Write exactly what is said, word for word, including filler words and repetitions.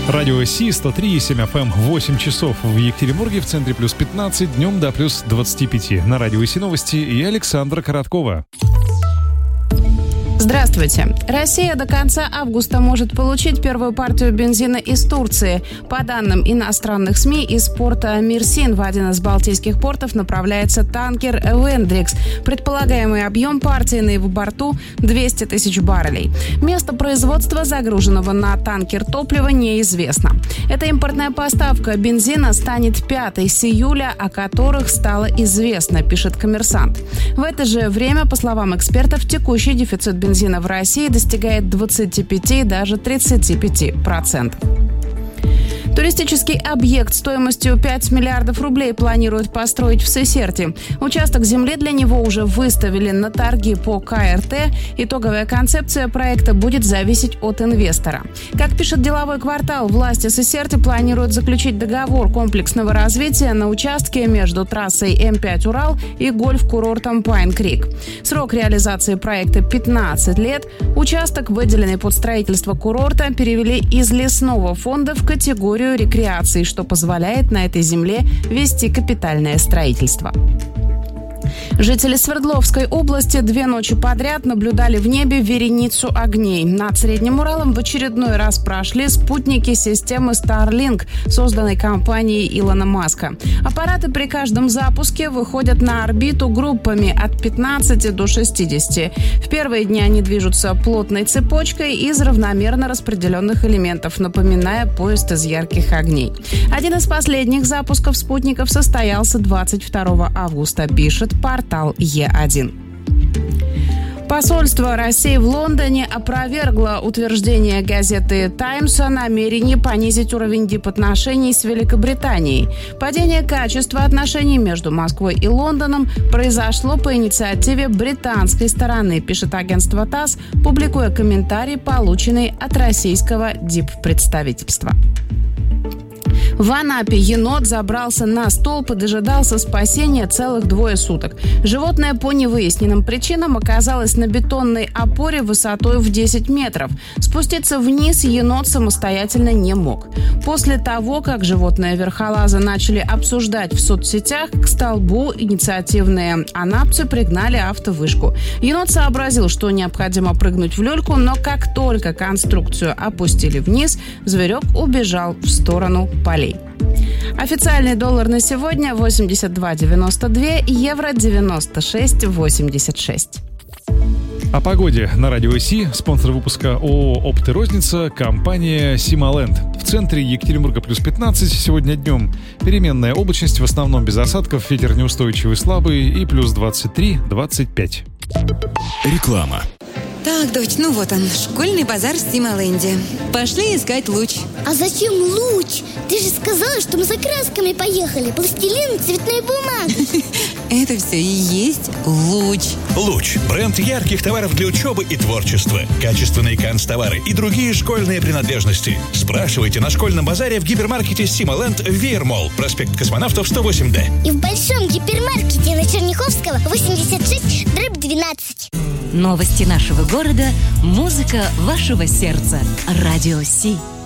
Радио Си, сто три и семь эф эм, восемь часов в Екатеринбурге, в центре плюс пятнадцать, днем до плюс двадцать пять. На Радио Си новости и Александра Короткова. Здравствуйте. Россия до конца августа может получить первую партию бензина из Турции. По данным иностранных СМИ, из порта Мерсин в один из балтийских портов направляется танкер «Вендрикс». Предполагаемый объем партии на его борту – двести тысяч баррелей. Место производства загруженного на танкер топлива неизвестно. Эта импортная поставка бензина станет пятой с июля, о которых стало известно, пишет «Коммерсант». В это же время, по словам экспертов, текущий дефицит бензина Бензина в России достигает двадцати пяти, даже тридцати пяти процентов. Туристический объект стоимостью пять миллиардов рублей планируют построить в Сесерте. Участок земли для него уже выставили на торги по ка эр тэ. Итоговая концепция проекта будет зависеть от инвестора. Как пишет «Деловой квартал», власти Сесерте планируют заключить договор комплексного развития на участке между трассой эм пять «Урал» и гольф-курортом Пайн-Крик. Срок реализации проекта пятнадцать лет. Участок, выделенный под строительство курорта, перевели из лесного фонда в категорию рекреации, что позволяет на этой земле вести капитальное строительство. Жители Свердловской области две ночи подряд наблюдали в небе вереницу огней. Над Средним Уралом в очередной раз прошли спутники системы Starlink, созданной компанией Илона Маска. Аппараты при каждом запуске выходят на орбиту группами от пятнадцати до шестидесяти. В первые дни они движутся плотной цепочкой из равномерно распределенных элементов, напоминая поезд из ярких огней. Один из последних запусков спутников состоялся двадцать второго августа, пишет портал Е один. Посольство России в Лондоне опровергло утверждение газеты «Таймс» о намерении понизить уровень дипотношений с Великобританией. Падение качества отношений между Москвой и Лондоном произошло по инициативе британской стороны, пишет агентство ТАСС, публикуя комментарий, полученный от российского диппредставительства. В Анапе енот забрался на столб и дожидался спасения целых двое суток. Животное по невыясненным причинам оказалось на бетонной опоре высотой в десять метров. Спуститься вниз енот самостоятельно не мог. После того, как животное верхолаза начали обсуждать в соцсетях, к столбу инициативные анапцы пригнали автовышку. Енот сообразил, что необходимо прыгнуть в люльку, но как только конструкцию опустили вниз, зверек убежал в сторону полей. Официальный доллар на сегодня восемьдесят два девяносто два, евро девяносто шесть восемьдесят шесть. О погоде на Радио Си. Спонсор выпуска ООО «Опты-Розница», компания «Сималенд». В центре Екатеринбурга плюс пятнадцать сегодня днем. Переменная облачность, в основном без осадков, ветер неустойчивый слабый и плюс двадцать три двадцать пять. Реклама. Так, дочь, ну вот он, школьный базар в Сималенде. Пошли искать луч. А зачем луч? Ты же сказала, что мы за красками поехали. Пластилин, цветная бумага. Это все и есть луч. Луч – бренд ярких товаров для учебы и творчества. Качественные канцтовары и другие школьные принадлежности. Спрашивайте на школьном базаре в гипермаркете Сималенд Веермолл, проспект Космонавтов сто восемь дэ. И в большом гипермаркете на Черняховского восемьдесят шесть дробь двенадцать. Новости нашего города, музыка вашего сердца. Радио Си.